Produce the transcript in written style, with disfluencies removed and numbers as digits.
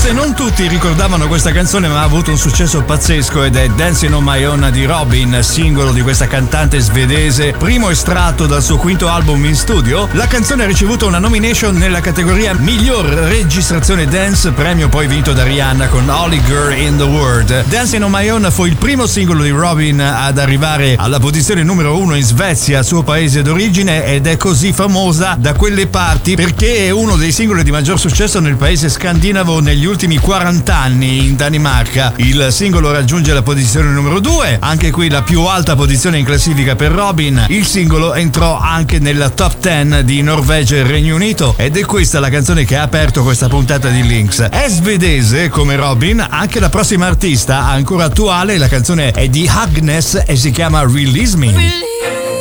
Forse non tutti ricordavano questa canzone, ma ha avuto un successo pazzesco ed è Dancing on My Own di Robyn, singolo di questa cantante svedese, primo estratto dal suo quinto album in studio. La canzone ha ricevuto una nomination nella categoria Miglior registrazione dance, premio poi vinto da Rihanna con Only Girl in the World. Dancing on My Own fu il primo singolo di Robyn ad arrivare alla posizione numero 1 in Svezia, suo paese d'origine, ed è così famosa da quelle parti perché è uno dei singoli di maggior successo nel paese scandinavo negli ultimi 40 anni. In Danimarca il singolo raggiunge la posizione numero 2, anche qui la più alta posizione in classifica per Robyn. Il singolo entrò anche nella top 10 di Norvegia e Regno Unito ed è questa la canzone che ha aperto questa puntata di Links. È svedese come Robyn, anche la prossima artista ancora attuale, la canzone è di Agnes e si chiama Release Me.